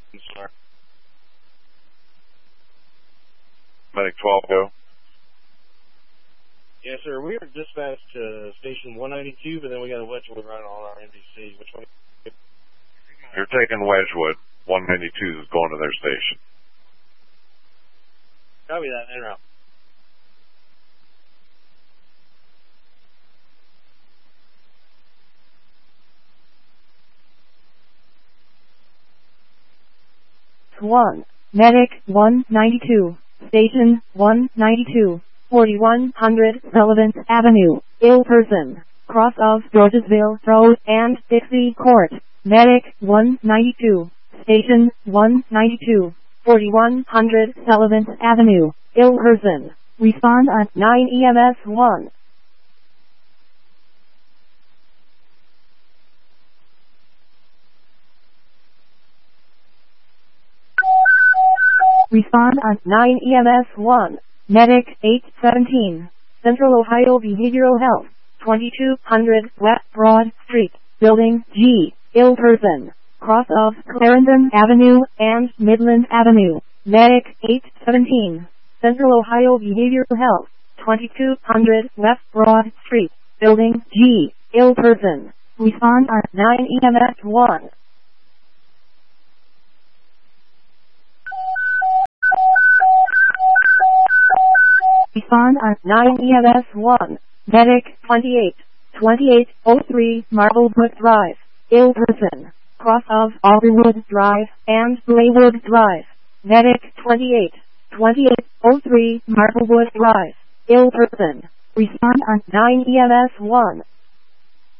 Sir. Medic 12, go. Yes, sir. We are dispatched to station 192, but then we got a Wedgwood right on our NBC. Which one? You're taking Wedgwood. 192 is going to their station. Copy that. En route. One. Medic 192. Station 192. 4100 Sullivan Avenue. Ill person. Cross of Georgesville Road and Dixie Court. Medic 192. Station 192. 4100 Sullivan Avenue. Ill person. Respond at 9 EMS 1. Respond at 9 EMS 1. Medic 817. Central Ohio Behavioral Health. 2200 West Broad Street. Building G. Ill person. Cross of Clarendon Avenue and Midland Avenue. Medic 817. Central Ohio Behavioral Health. 2200 West Broad Street. Building G. Ill person. Respond at 9 EMS 1. Respond at 9 EMS 1. Medic 2803 Marblewood Drive. Ill person. Cross of Alderwood Drive and Blaywood Drive. Medic 2803 Marblewood Drive. Ill person. Respond at 9 EMS 1.